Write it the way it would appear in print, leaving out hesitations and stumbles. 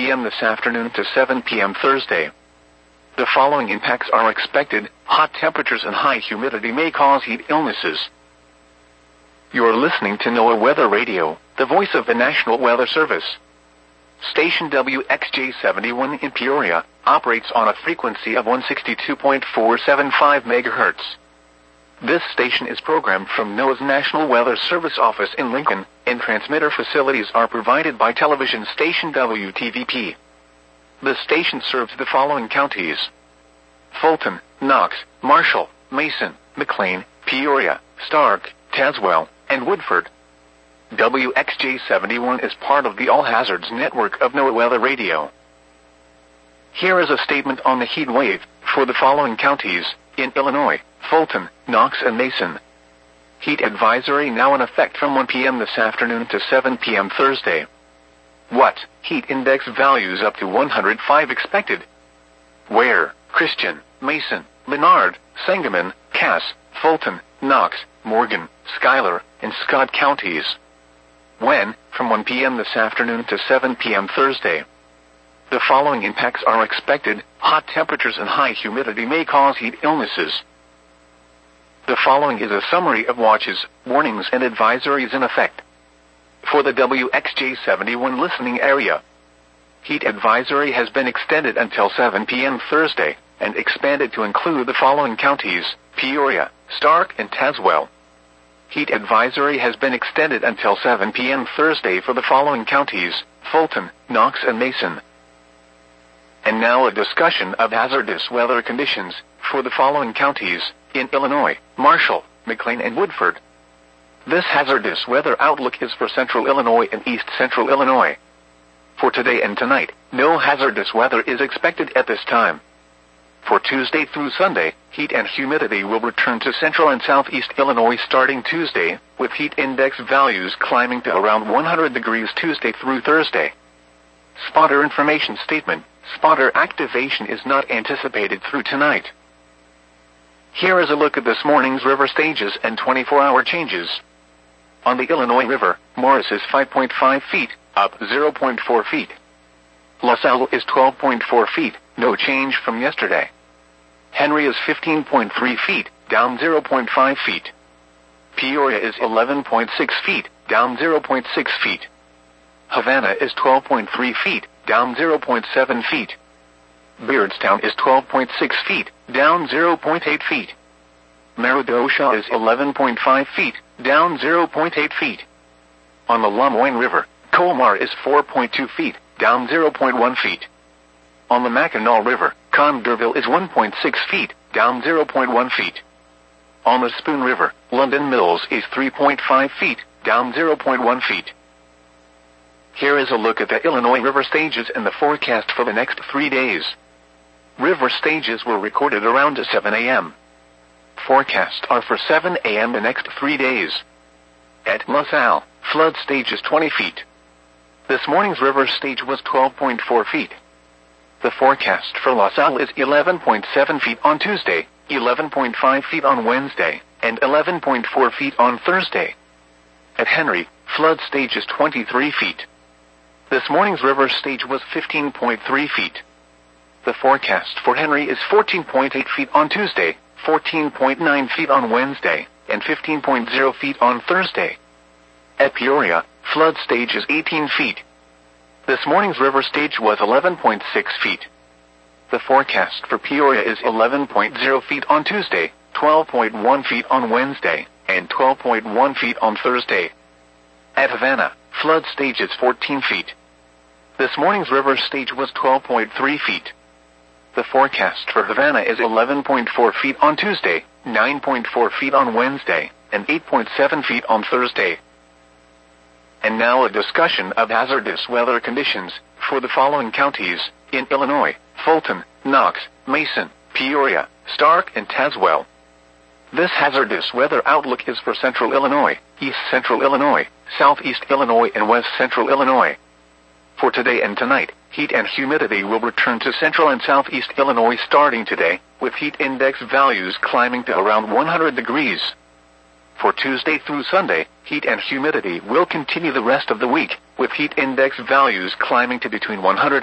p.m. this afternoon to 7 p.m. Thursday. The following impacts are expected. Hot temperatures and high humidity may cause heat illnesses. You are listening to NOAA Weather Radio, the voice of the National Weather Service. Station WXJ71 in Peoria operates on a frequency of 162.475 MHz. This station is programmed from NOAA's National Weather Service office in Lincoln, and transmitter facilities are provided by television station WTVP. The station serves the following counties: Fulton, Knox, Marshall, Mason, McLean, Peoria, Stark, Tazewell, and Woodford. WXJ71 is part of the All Hazards network of NOAA Weather Radio. Here is a statement on the heat wave for the following counties in Illinois: Fulton, Knox, and Mason. Heat advisory now in effect from 1 p.m. this afternoon to 7 p.m. Thursday. What? Heat index values up to 105 expected. Where? Christian, Mason, Menard, Sangamon, Cass, Fulton, Knox, Morgan, Schuyler, and Scott counties. When? From 1 p.m. this afternoon to 7 p.m. Thursday. The following impacts are expected. Hot temperatures and high humidity may cause heat illnesses. The following is a summary of watches, warnings, and advisories in effect. For the WXJ71 listening area, heat advisory has been extended until 7 p.m. Thursday, and expanded to include the following counties: Peoria, Stark, and Tazewell. Heat advisory has been extended until 7 p.m. Thursday for the following counties: Fulton, Knox, and Mason. And now a discussion of hazardous weather conditions for the following counties in Illinois: Marshall, McLean, and Woodford. This hazardous weather outlook is for central Illinois and east central Illinois. For today and tonight, no hazardous weather is expected at this time. For Tuesday through Sunday, heat and humidity will return to central and southeast Illinois starting Tuesday, with heat index values climbing to around 100 degrees Tuesday through Thursday. Spotter information statement: spotter activation is not anticipated through tonight. Here is a look at this morning's river stages and 24-hour changes. On the Illinois River, Morris is 5.5 feet, up 0.4 feet. LaSalle is 12.4 feet, no change from yesterday. Henry is 15.3 feet, down 0.5 feet. Peoria is 11.6 feet, down 0.6 feet. Havana is 12.3 feet, down 0.7 feet. Beardstown is 12.6 feet, down 0.8 feet. Meridosha is 11.5 feet, down 0.8 feet. On the LeMoyne River, Colmar is 4.2 feet, down 0.1 feet. On the Mackinac River, Condorville is 1.6 feet, down 0.1 feet. On the Spoon River, London Mills is 3.5 feet, down 0.1 feet. Here is a look at the Illinois river stages and the forecast for the next 3 days. River stages were recorded around 7 a.m. Forecasts are for 7 a.m. the next 3 days. At LaSalle, flood stage is 20 feet. This morning's river stage was 12.4 feet. The forecast for LaSalle is 11.7 feet on Tuesday, 11.5 feet on Wednesday, and 11.4 feet on Thursday. At Henry, flood stage is 23 feet. This morning's river stage was 15.3 feet. The forecast for Henry is 14.8 feet on Tuesday, 14.9 feet on Wednesday, and 15.0 feet on Thursday. At Peoria, flood stage is 18 feet. This morning's river stage was 11.6 feet. The forecast for Peoria is 11.0 feet on Tuesday, 12.1 feet on Wednesday, and 12.1 feet on Thursday. At Havana, flood stage is 14 feet. This morning's river stage was 12.3 feet. The forecast for Havana is 11.4 feet on Tuesday, 9.4 feet on Wednesday, and 8.7 feet on Thursday. And now a discussion of hazardous weather conditions for the following counties in Illinois: Fulton, Knox, Mason, Peoria, Stark, and Tazewell. This hazardous weather outlook is for central Illinois, east central Illinois, southeast Illinois, and west central Illinois. For today and tonight, heat and humidity will return to central and southeast Illinois starting today, with heat index values climbing to around 100 degrees. For Tuesday through Sunday, heat and humidity will continue the rest of the week, with heat index values climbing to between 100